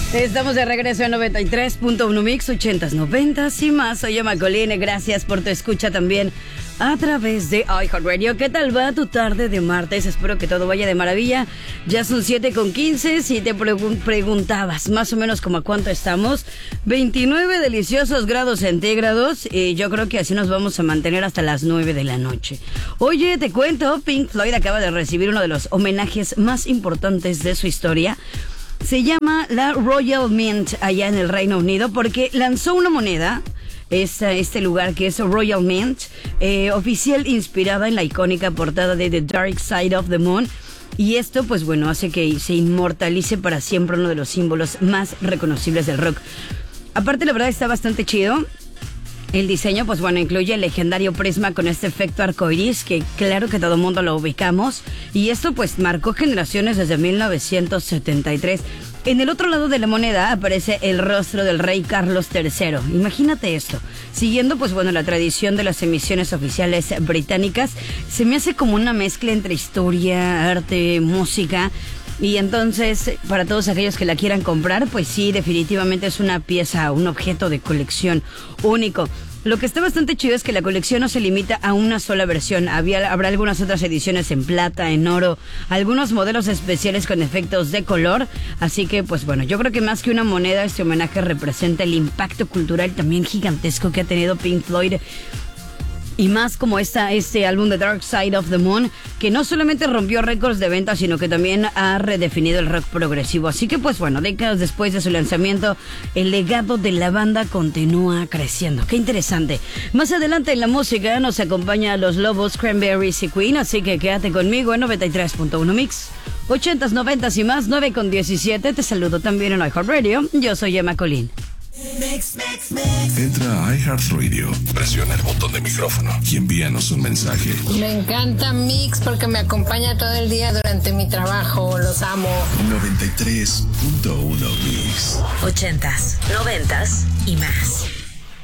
Estamos de regreso en 93.1 Mix, 80s, 90s y más. Soy Emma Colín, gracias por tu escucha también a través de iHeartRadio. ¿Qué tal va tu tarde de martes? Espero que todo vaya de maravilla. Ya son 7:15. Si te preguntabas más o menos como a cuánto estamos, 29 deliciosos grados centígrados. Y yo creo que así nos vamos a mantener hasta las 9 de la noche. Oye, te cuento, Pink Floyd acaba de recibir uno de los homenajes más importantes de su historia. Se llama la Royal Mint allá en el Reino Unido porque lanzó una moneda, este lugar que es Royal Mint, oficial inspirada en la icónica portada de The Dark Side of the Moon. Y esto, pues bueno, hace que se inmortalice para siempre uno de los símbolos más reconocibles del rock. Aparte, la verdad está bastante chido. El diseño, pues bueno, incluye el legendario prisma con este efecto arcoiris, que claro que todo el mundo lo ubicamos. Y esto pues marcó generaciones desde 1973. En el otro lado de la moneda aparece el rostro del rey Carlos III. Imagínate esto. Siguiendo pues bueno la tradición de las emisiones oficiales británicas, se me hace como una mezcla entre historia, arte, música. Y entonces, para todos aquellos que la quieran comprar, pues sí, definitivamente es una pieza, un objeto de colección único. Lo que está bastante chido es que la colección no se limita a una sola versión. Habrá algunas otras ediciones en plata, en oro, algunos modelos especiales con efectos de color. Así que, pues bueno, yo creo que más que una moneda, este homenaje representa el impacto cultural también gigantesco que ha tenido Pink Floyd. Y más como este álbum The Dark Side of the Moon, que no solamente rompió récords de venta, sino que también ha redefinido el rock progresivo. Así que pues bueno, décadas después de su lanzamiento, el legado de la banda continúa creciendo. ¡Qué interesante! Más adelante en la música nos acompaña Los Lobos, Cranberries y Queen, así que quédate conmigo en 93.1 Mix. 80s, 90s y más, 9:17. Te saludo también en iHeartRadio. Yo soy Emma Colín. Entra a iHeartRadio, presiona el botón de micrófono y envíanos un mensaje. Me encanta Mix porque me acompaña todo el día durante mi trabajo. Los amo. 93.1 Mix. 80s, 90s y más.